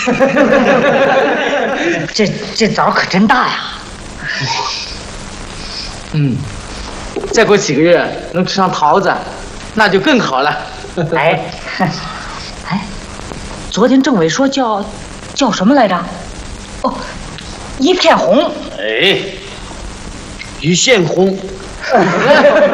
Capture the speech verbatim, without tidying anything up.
这这枣可真大呀！ 嗯，再过几个月能吃上桃子，那就更好了。 哎，哎，昨天政委说叫叫什么来着？哦，一片红。 哎，一线红。